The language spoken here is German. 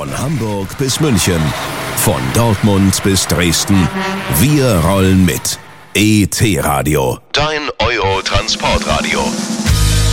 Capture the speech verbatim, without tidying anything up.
Von Hamburg bis München, von Dortmund bis Dresden. Wir rollen mit. E T Radio, dein Euro-Transportradio.